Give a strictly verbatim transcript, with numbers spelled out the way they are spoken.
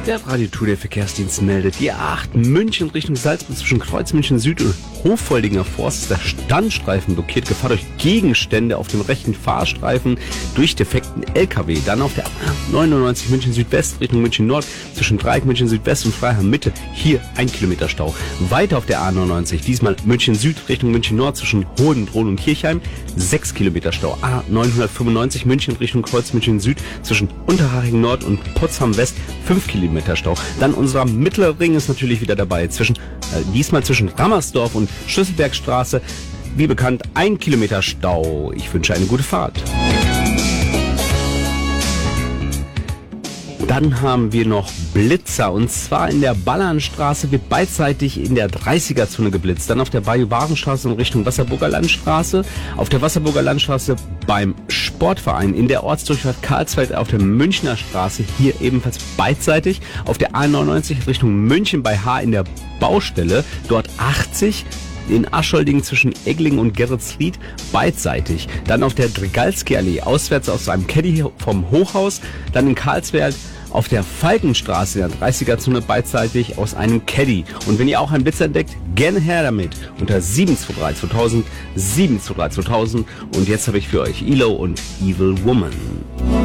Der Radio Tour, der Verkehrsdienst meldet, die A acht München Richtung Salzburg zwischen Kreuzmünchen Süd und Hoffoldinger Forst ist der Standstreifen blockiert. Gefahr durch Gegenstände auf dem rechten Fahrstreifen durch defekten L K W. Dann auf der A neunundneunzig München Südwest Richtung München Nord zwischen Dreieck München Südwest und Freiham Mitte. Hier ein Kilometer Stau. Weiter auf der A neunundneunzig, diesmal München Süd Richtung München Nord zwischen Hohenbrunn und Kirchheim. sechs Kilometer Stau. A neunhundertfünfundneunzig München Richtung Kreuzmünchen Süd zwischen Unterhaching Nord und Potsdam West. fünf Kilometer Stau. Dann unser mittlerer Ring ist natürlich wieder dabei. Zwischen, äh, diesmal zwischen Rammersdorf und Schlüsselbergstraße. Wie bekannt, ein Kilometer Stau. Ich wünsche eine gute Fahrt. Dann haben wir noch Blitzer, und zwar in der Ballernstraße wird beidseitig in der dreißiger-Zone geblitzt. Dann auf der Bayou-Barenstraße in Richtung Wasserburger Landstraße, auf der Wasserburger Landstraße beim Sportverein, in der Ortsdurchfahrt Karlsfeld auf der Münchner Straße, hier ebenfalls beidseitig, auf der A neunundneunzig Richtung München bei H in der Baustelle, dort achtzig, in Aschholding zwischen Egling und Geretsried beidseitig. Dann auf der Drigalski-Allee auswärts aus einem Caddy vom Hochhaus. Dann in Karlsfeld auf der Falkenstraße in der dreißiger-Zone beidseitig aus einem Caddy. Und wenn ihr auch einen Blitz entdeckt, gerne her damit unter sieben zwei drei zweitausend, sieben zwei drei zweitausend. Und jetzt habe ich für euch E L O und Evil Woman.